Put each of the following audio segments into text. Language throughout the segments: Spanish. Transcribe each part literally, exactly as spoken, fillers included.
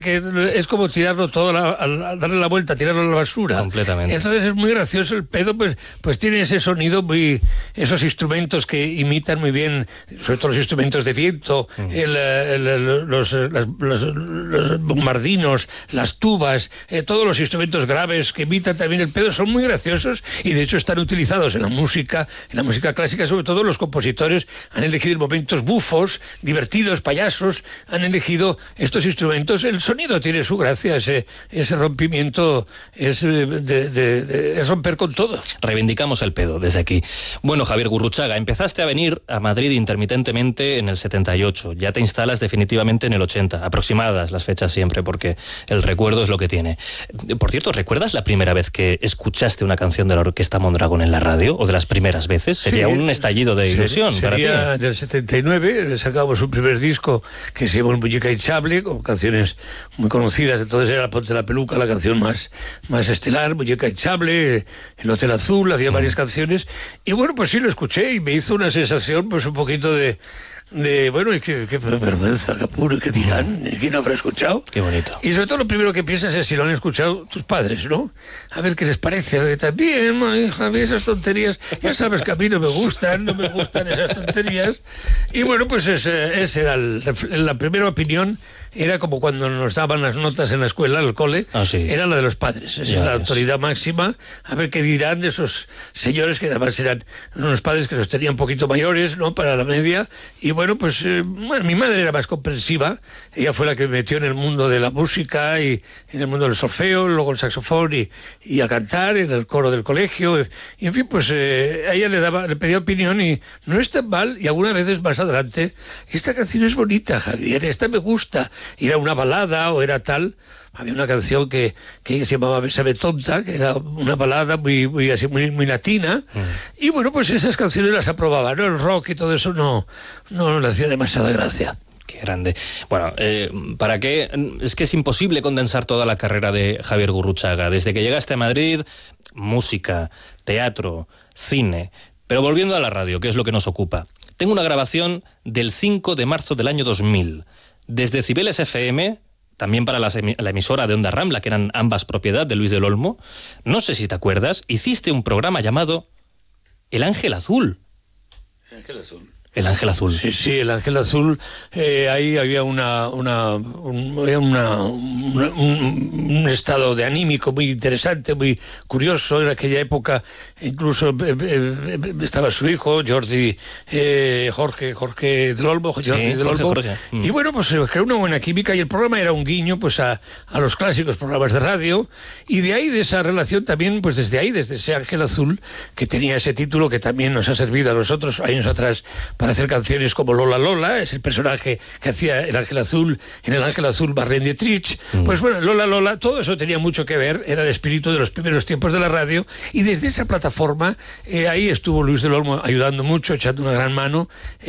que es como tirarlo todo, a, a darle la vuelta, tirarlo a la basura. Completamente. Entonces es muy gracioso el pedo, pues, pues tiene ese sonido muy, esos instrumentos que imitan muy bien, sobre todo los instrumentos de viento, mm. el, el, el, los, las, los, los bombardinos, las tubas, eh, todos los instrumentos graves que imitan también el pedo, son muy graciosos y de hecho están utilizados en la música, en la música clásica, sobre todo los compositores han elegido momentos bufos, divertidos, payasos, han elegido estos instrumentos. El sonido tiene su gracia, ese, ese rompimiento es, de, de, de, es romper con todo. Reivindicamos el pedo desde aquí. Bueno, Javier Gurruchaga, empezaste a venir a Madrid intermitentemente en el setenta y ocho, ya te instalas definitivamente en el ochenta, aproximadas las fechas siempre, porque el recuerdo es lo que tiene. Por cierto, ¿recuerdas la primera vez que escuchaste una canción de la Orquesta Mondragón en la radio, o de las primeras veces? Sería sí, un estallido de ilusión sí, para ti. En el setenta y nueve sacamos un primer disco que se llamó El Muñeca Hinchable, con canciones muy conocidas. Entonces era Ponte la Peluca, la canción más, más estelar, Muñeca Hinchable, El Hotel Azul, había mm. varias canciones. Y bueno, pues sí lo escuché y me hizo una sensación, pues un poquito de... de bueno, y qué, qué vergüenza, qué apuro, qué dirán, ¿quién habrá escuchado? Qué bonito. Y sobre todo lo primero que piensas es si lo han escuchado tus padres, ¿no? A ver qué les parece, a ver, también, ma, hija, a mí esas tonterías, ya sabes que a mí no me gustan, no me gustan esas tonterías. Y bueno, pues ese, ese era el, la primera opinión. Era como cuando nos daban las notas en la escuela, en el cole, ah, sí. era la de los padres, esa es la autoridad máxima, a ver qué dirán esos señores que además eran unos padres que los tenían un poquito mayores, ¿no?, para la media, y bueno, pues eh, bueno, mi madre era más comprensiva, ella fue la que me metió en el mundo de la música y en el mundo del solfeo, luego el saxofón y, y a cantar en el coro del colegio, y en fin, pues eh, a ella le daba, le pedía opinión y no es tan mal, y algunas veces más adelante, esta canción es bonita, Javier, esta me gusta, y era una balada o era tal. Había una canción que, que se llamaba Bésame Tonta, que era una balada muy, muy, así, muy, muy latina, mm. y bueno, pues esas canciones las aprobaba, ¿no? El rock y todo eso no, no le hacía demasiada gracia. Qué grande. Bueno, eh, ¿para qué? Es que es imposible condensar toda la carrera de Javier Gurruchaga. Desde que llegaste a Madrid, música, teatro, cine. Pero volviendo a la radio, que es lo que nos ocupa. Tengo una grabación del cinco de marzo del año dos mil. Desde Cibeles F M, también para la, la emisora de Onda Rambla, que eran ambas propiedad de Luis del Olmo, no sé si te acuerdas, hiciste un programa llamado El Ángel Azul. El Ángel Azul. El Ángel Azul. Sí, sí, el Ángel Azul, eh, ahí había una, una, un, había una, una un, un estado de anímico muy interesante, muy curioso. En aquella época incluso eh, eh, estaba su hijo, Jordi, eh, Jorge, Jorge del Olmo, Jordi sí, del Jorge, Olmo. Jorge. Mm. Y bueno, pues se creó una buena química y el programa era un guiño pues a, a los clásicos programas de radio, y de ahí, de esa relación también, pues desde ahí, desde ese Ángel Azul, que tenía ese título que también nos ha servido a nosotros años atrás para hacer canciones como Lola Lola, es el personaje que hacía el Ángel Azul, en el Ángel Azul Marlene Dietrich. Mm. Pues bueno, Lola Lola, todo eso tenía mucho que ver, era el espíritu de los primeros tiempos de la radio, y desde esa plataforma, eh, ahí estuvo Luis del Olmo ayudando mucho, echando una gran mano,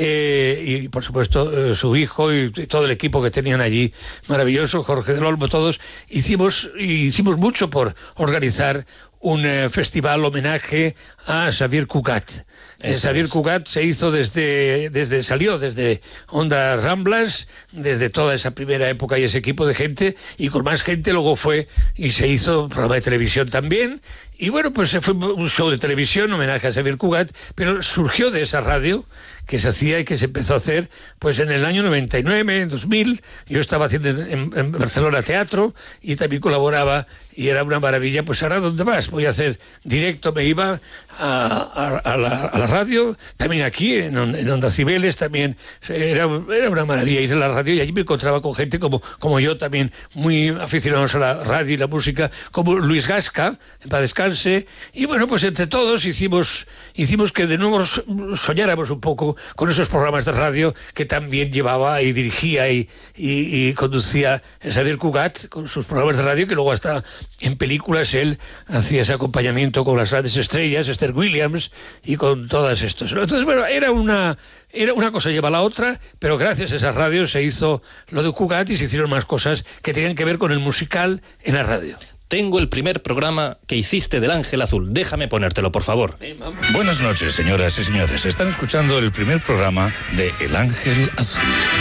eh, y por supuesto eh, su hijo y, y todo el equipo que tenían allí, maravilloso, Jorge del Olmo, todos, hicimos, hicimos mucho por organizar un eh, festival homenaje a Xavier Cugat. Eh, Xavier Cugat se hizo desde, desde, salió desde Onda Ramblas, desde toda esa primera época y ese equipo de gente, y con más gente luego fue y se hizo un programa de televisión también, y bueno, pues fue un show de televisión, homenaje a Xavier Cugat, pero surgió de esa radio que se hacía y que se empezó a hacer pues en el año noventa y nueve, en dos mil, yo estaba haciendo en, en Barcelona teatro y también colaboraba y era una maravilla. Pues ahora, ¿dónde vas? Voy a hacer directo, me iba a, a, a, la, a la radio, también aquí en, en Onda Cibeles, también era, era una maravilla ir a la radio, y allí me encontraba con gente como, como yo también, muy aficionados a la radio y la música, como Luis Gasca, en paz descanse, y bueno, pues entre todos hicimos, hicimos que de nuevo soñáramos un poco con esos programas de radio que también llevaba y dirigía y, y, y conducía Xavier Cugat, con sus programas de radio, que luego hasta en películas él hacía ese acompañamiento con las grandes estrellas, Esther Williams, y con todas estos. Entonces, bueno, era una, era una cosa lleva a la otra, pero gracias a esa radio se hizo lo de Cugat y se hicieron más cosas que tenían que ver con el musical en la radio. Tengo el primer programa que hiciste del Ángel Azul. Déjame ponértelo, por favor. Buenas noches, señoras y señores. Están escuchando el primer programa de El Ángel Azul.